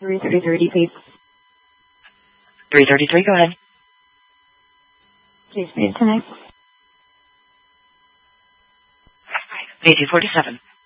330, please. 333, go ahead. Please stay tonight. A247.